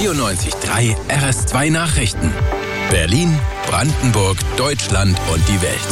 94.3 RS2 Nachrichten. Berlin, Brandenburg, Deutschland und die Welt.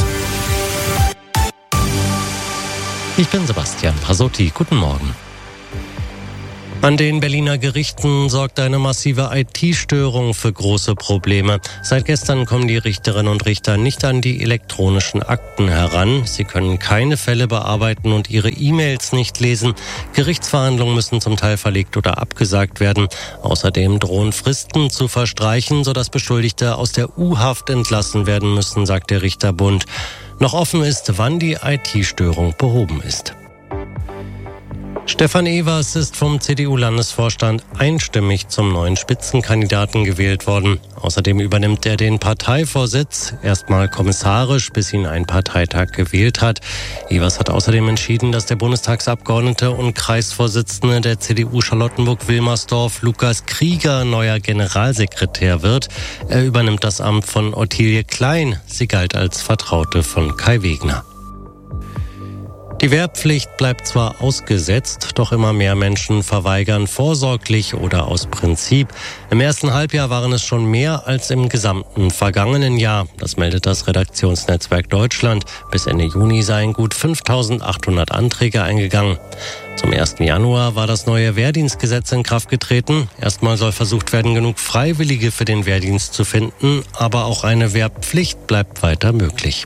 Ich bin Sebastian Pasotti. Guten Morgen. An den Berliner Gerichten sorgt eine massive IT-Störung für große Probleme. Seit gestern kommen die Richterinnen und Richter nicht an die elektronischen Akten heran. Sie können keine Fälle bearbeiten und ihre E-Mails nicht lesen. Gerichtsverhandlungen müssen zum Teil verlegt oder abgesagt werden. Außerdem drohen Fristen zu verstreichen, sodass Beschuldigte aus der U-Haft entlassen werden müssen, sagt der Richterbund. Noch offen ist, wann die IT-Störung behoben ist. Stefan Evers ist vom CDU-Landesvorstand einstimmig zum neuen Spitzenkandidaten gewählt worden. Außerdem übernimmt er den Parteivorsitz, erstmal kommissarisch, bis ihn ein Parteitag gewählt hat. Evers hat außerdem entschieden, dass der Bundestagsabgeordnete und Kreisvorsitzende der CDU Charlottenburg-Wilmersdorf, Lukas Krieger, neuer Generalsekretär wird. Er übernimmt das Amt von Ottilie Klein. Sie galt als Vertraute von Kai Wegner. Die Wehrpflicht bleibt zwar ausgesetzt, doch immer mehr Menschen verweigern vorsorglich oder aus Prinzip. Im ersten Halbjahr waren es schon mehr als im gesamten vergangenen Jahr. Das meldet das Redaktionsnetzwerk Deutschland. Bis Ende Juni seien gut 5.800 Anträge eingegangen. Zum 1. Januar war das neue Wehrdienstgesetz in Kraft getreten. Erstmal soll versucht werden, genug Freiwillige für den Wehrdienst zu finden, aber auch eine Wehrpflicht bleibt weiter möglich.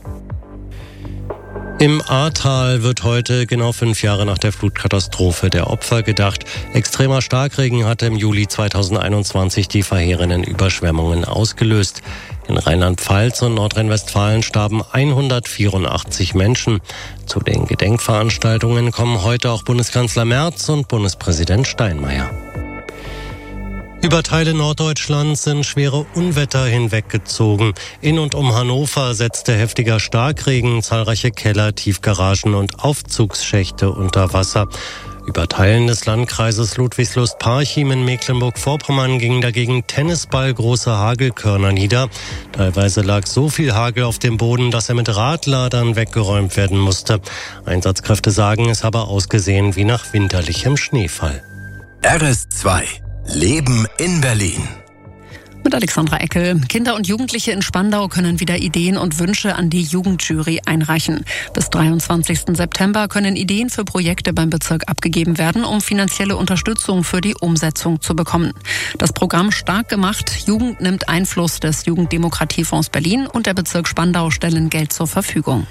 Im Ahrtal wird heute, genau 5 Jahre nach der Flutkatastrophe, der Opfer gedacht. Extremer Starkregen hatte im Juli 2021 die verheerenden Überschwemmungen ausgelöst. In Rheinland-Pfalz und Nordrhein-Westfalen starben 184 Menschen. Zu den Gedenkveranstaltungen kommen heute auch Bundeskanzler Merz und Bundespräsident Steinmeier. Über Teile Norddeutschlands sind schwere Unwetter hinweggezogen. In und um Hannover setzte heftiger Starkregen zahlreiche Keller, Tiefgaragen und Aufzugsschächte unter Wasser. Über Teilen des Landkreises Ludwigslust-Parchim in Mecklenburg-Vorpommern gingen dagegen tennisballgroße Hagelkörner nieder. Teilweise lag so viel Hagel auf dem Boden, dass er mit Radladern weggeräumt werden musste. Einsatzkräfte sagen, es habe ausgesehen wie nach winterlichem Schneefall. RS2 Leben in Berlin. Mit Alexandra Eckel. Kinder und Jugendliche in Spandau können wieder Ideen und Wünsche an die Jugendjury einreichen. Bis 23. September können Ideen für Projekte beim Bezirk abgegeben werden, um finanzielle Unterstützung für die Umsetzung zu bekommen. Das Programm Stark gemacht, Jugend nimmt Einfluss des Jugenddemokratiefonds Berlin und der Bezirk Spandau stellen Geld zur Verfügung.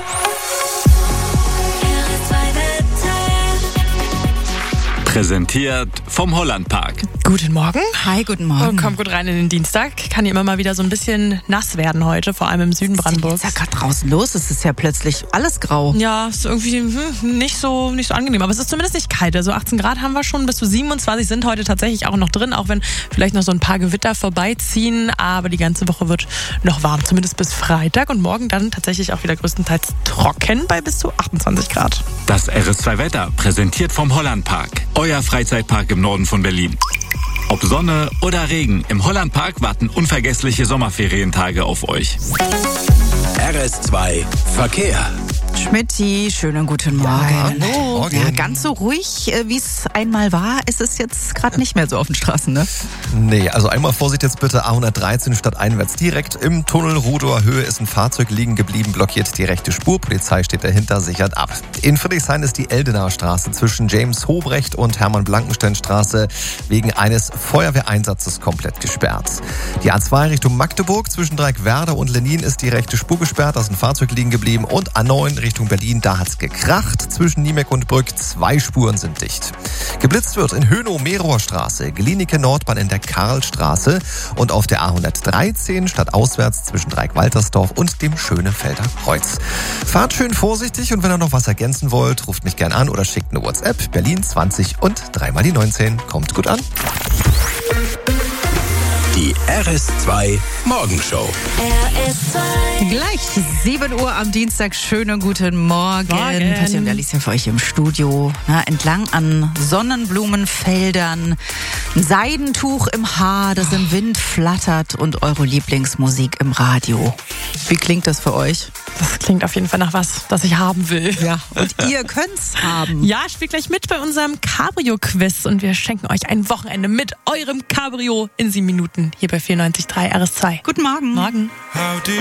Präsentiert vom Hollandpark. Guten Morgen. Hi, guten Morgen. Komm gut rein in den Dienstag. Kann hier immer mal wieder so ein bisschen nass werden heute, vor allem im Süden Brandenburgs. Was ist ja gerade draußen los? Es ist ja plötzlich alles grau. Ja, ist irgendwie nicht so angenehm. Aber es ist zumindest nicht kalt. Also 18 Grad haben wir schon, bis zu 27 sind heute tatsächlich auch noch drin, auch wenn vielleicht noch so ein paar Gewitter vorbeiziehen. Aber die ganze Woche wird noch warm, zumindest bis Freitag. Und morgen dann tatsächlich auch wieder größtenteils trocken bei bis zu 28 Grad. Das RS2-Wetter, präsentiert vom Hollandpark. Euer Freizeitpark im Norden von Berlin. Ob Sonne oder Regen, im Hollandpark warten unvergessliche Sommerferientage auf euch. RS2 Verkehr. Schmidti, schönen guten Morgen. Ja, hallo. Morgen. Ja, ganz so ruhig, wie es einmal war, ist es jetzt gerade nicht mehr so auf den Straßen, ne? Nee, also einmal Vorsicht jetzt bitte, A113 stadteinwärts direkt im Tunnel Rudower Höhe ist ein Fahrzeug liegen geblieben, blockiert die rechte Spur, Polizei steht dahinter, sichert ab. In Friedrichshain ist die Eldenaer Straße zwischen James Hobrecht und Hermann-Blankenstein Straße wegen eines Feuerwehreinsatzes komplett gesperrt. Die A2 Richtung Magdeburg zwischen Dreieckwerder und Lenin ist die rechte Spur gesperrt, da ist ein Fahrzeug liegen geblieben und A9 Richtung Berlin, da hat's gekracht. Zwischen Niemek und Brück 2 Spuren sind dicht. Geblitzt wird in Hönow-Merower Straße, Glienicke Nordbahn in der Karlstraße und auf der A113 stadtauswärts zwischen Dreieck-Waltersdorf und dem Schönefelder Kreuz. Fahrt schön vorsichtig und wenn ihr noch was ergänzen wollt, ruft mich gern an oder schickt eine WhatsApp. Berlin 20 und 3x19. Kommt gut an. Die RS2 Morgenshow. Gleich 7 Uhr am Dienstag. Schönen guten Morgen. Patricia und Alicia für euch im Studio. Entlang an Sonnenblumenfeldern Ein Seidentuch im Haar, das im Wind flattert und eure Lieblingsmusik im Radio. Wie klingt das für euch? Das klingt auf jeden Fall nach was, das ich haben will. Ja, und ihr könnt's haben. Ja, spielt gleich mit bei unserem Cabrio-Quiz und wir schenken euch ein Wochenende mit eurem Cabrio in 7 Minuten hier bei 94.3 RS2. Guten Morgen. Morgen.